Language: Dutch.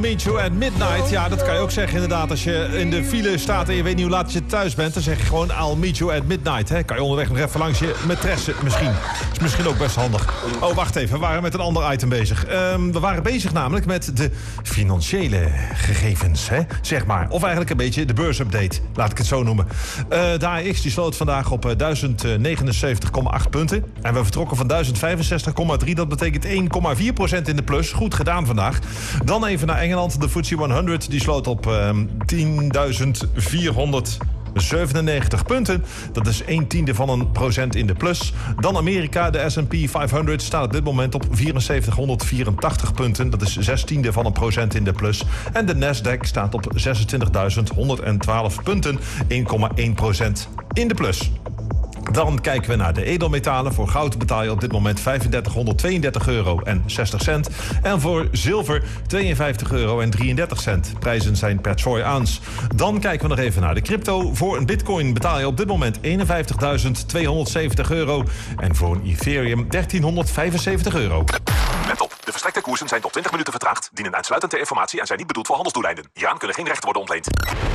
Meet You at Midnight. Ja, dat kan je ook zeggen inderdaad. Als je in de file staat en je weet niet hoe laat je thuis bent... dan zeg je gewoon I'll meet you at midnight. Hè? Kan je onderweg nog even langs je maîtresse misschien. Is misschien ook best handig. Oh, wacht even. We waren met een ander item bezig. We waren bezig namelijk met de financiële gegevens, hè? Zeg maar. Of eigenlijk een beetje de beursupdate. Laat ik het zo noemen. De AEX die sloot vandaag op 1079,8 punten. En we vertrokken van 1065,3. Dat betekent 1,4% in de plus. Goed gedaan vandaag. Dan even naar Engeland. De FTSE 100 die sloot op 10.497 punten. Dat is 0,1% in de plus. Dan Amerika, de S&P 500 staat op dit moment op 7484 punten. Dat is 0,16% in de plus. En de Nasdaq staat op 26.112 punten. 1,1% in de plus. Dan kijken we naar de edelmetalen. Voor goud betaal je op dit moment 3532 euro en 60 cent. En voor zilver 52 euro en 33 cent. Prijzen zijn per troy ounce. Dan kijken we nog even naar de crypto. Voor een bitcoin betaal je op dit moment 51.270 euro. En voor een Ethereum 1375 euro. Let op, de verstrekte koersen zijn tot 20 minuten vertraagd, dienen uitsluitend ter informatie en zijn niet bedoeld voor handelsdoeleinden. Hieraan kunnen geen rechten worden ontleend.